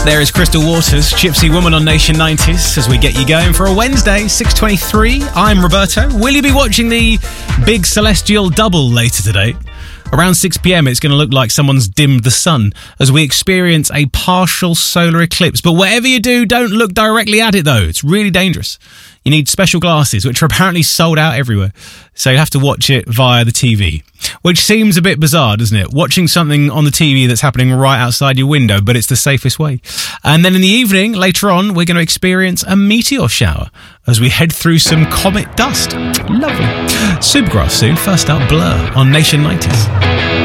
There is Crystal Waters, Gypsy Woman on Nation 90s, as we get you going for a Wednesday, 6:23. I'm Roberto. Will you be watching the big celestial double later today? Around 6 p.m, it's going to look like someone's dimmed the sun as we experience a partial solar eclipse. But whatever you do, don't look directly at it, though. It's really dangerous. You need special glasses, which are apparently sold out everywhere. So you have to watch it via the TV, which seems a bit bizarre, doesn't it? Watching something on the TV that's happening right outside your window, but it's the safest way. And then in the evening, later on, we're going to experience a meteor shower as we head through some comet dust. Lovely. Supergrass soon. First up, Blur on Nation 90s.